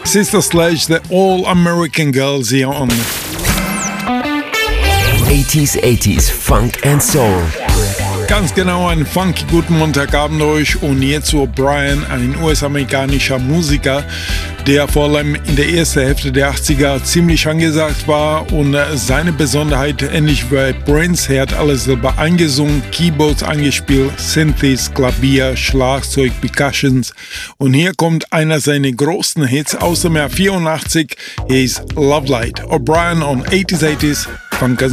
Sister Sledge, The All American Girls hier on 80s Funk and Soul. Ganz genau, einen funky guten Montagabend euch und jetzt O'Brien, ein US-amerikanischer Musiker, der vor allem in der ersten Hälfte der 80er ziemlich angesagt war und seine Besonderheit, ähnlich wie Prince, er hat alles selber eingesungen, Keyboards eingespielt, Synthes, Klavier, Schlagzeug, Percussions und hier kommt einer seiner großen Hits aus dem Jahr 84, hier ist Love Light. O'Brien on 80s Funk and